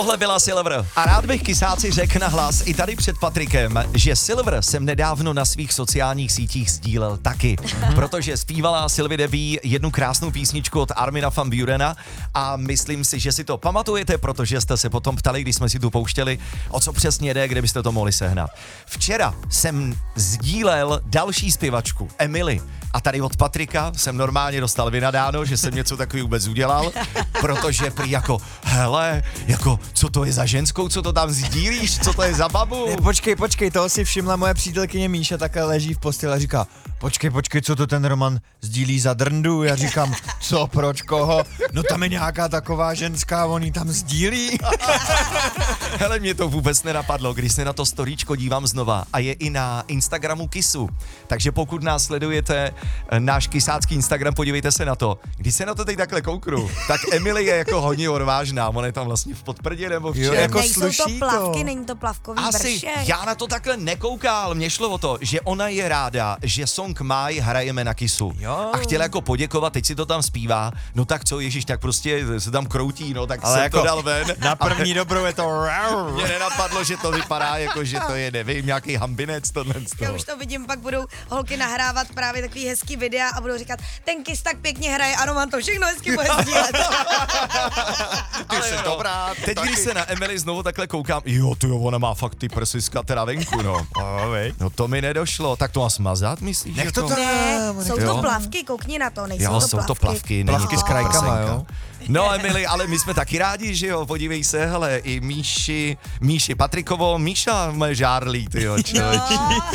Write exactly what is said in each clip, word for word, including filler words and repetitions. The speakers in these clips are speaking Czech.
Tohle byla Silver. A rád bych kysáci řekl na hlas i tady před Patrikem, že Silver jsem nedávno na svých sociálních sítích sdílel taky, protože zpívala Sylvie Debby jednu krásnou písničku od Armina van Burena a myslím si, že si to pamatujete, protože jste se potom ptali, když jsme si tu pouštěli, o co přesně jde, kde byste to mohli sehnat. Včera jsem sdílel další zpěvačku, Emily. A tady od Patrika jsem normálně dostal vynadáno, že jsem něco takový vůbec udělal, protože prý jako, hele, jako, co to je za ženskou, co to tam sdílíš, co to je za babu? Ne, počkej, počkej, toho si všimla moje přítelkyně Míša, takhle leží v posteli a říká, počkej, počkej, co to ten Roman sdílí za drndu? Já říkám, co, proč, koho? No tam je nějaká taková ženská, on ji tam sdílí. Hele, mě to vůbec nenapadlo, když se na to storíčko dívám znova a je i na Instagramu Kissu, takže pokud nás sledujete, náš kysácký Instagram, podívejte se na to. Když se na to teď takhle kouknu, tak Emily je jako hodně odvážná, ona je tam vlastně v podprdě nebo v čem. Jo, jako Nejsou to sluší plavky, to. není to plavkový Asi, vršek. já na to takhle nekoukal, mně šlo o to, že ona je ráda, že song My hrajeme na Kissu. Jo. A chtěla jako poděkovat, teď si to tam zpívá, no tak co, ježiš, tak prostě se tam kroutí, no tak Ale jsem jako to dal ven. Na první dobrou je to... Mě nenapadlo, že to vypadá jako, že to je, nevím, nějaký hambinec tohle z Já toho. už to vidím, pak budou holky nahrávat právě takový hezký videa a budou říkat, ten Kiss tak pěkně hraje a Roman to všechno hezky bude sdílet. Ty jsi dobrá. Teď, když se na Emily znovu takhle koukám, jo, ty jo, ona má fakt ty prsiska teda venku, no. No to mi nedošlo, tak to má smazat, myslíš? Nech to jako? tam. Ne, jsou Jo. to plavky, koukni na to, nejsou Jo, to jsou plavky. to plavky, není Plavky to s krajkama, prsenka. jo? No Emily, ale my jsme taky rádi, že jo, podívej se, hele, i Míši, Míši Patrikovo, Míša moje žárlí, ty jo, člověče.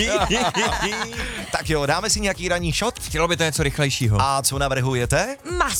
Tak jo, dáme si nějaký ranní shot Chtělo by to něco rychlejšího. a co navrhujete? Mas